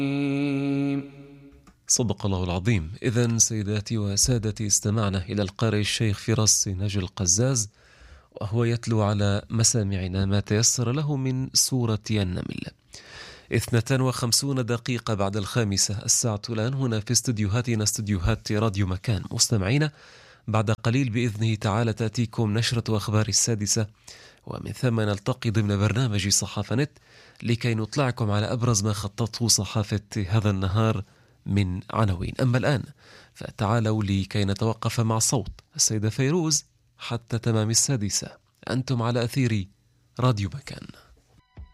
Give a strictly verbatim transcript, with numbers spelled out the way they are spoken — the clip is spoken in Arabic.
صدق الله العظيم. إذن سيداتي وسادتي، استمعنا إلى القارئ الشيخ فراس ناجي القزاز وهو يتلو على مسامعنا ما تيسر له من سورة النمل. اثنتان وخمسون دقيقة بعد الخامسة الساعة الآن هنا في استديوهاتنا، استديوهات راديو مكان. مستمعينا، بعد قليل بإذنه تعالى تأتيكم نشرة أخبار السادسة، ومن ثم نلتقي ضمن برنامج صحافة نت لكي نطلعكم على أبرز ما خطته صحافة هذا النهار من عناوين. أما الآن فتعالوا لكي نتوقف مع صوت السيدة فيروز حتى تمام السادسة. أنتم على أثير راديو مكان.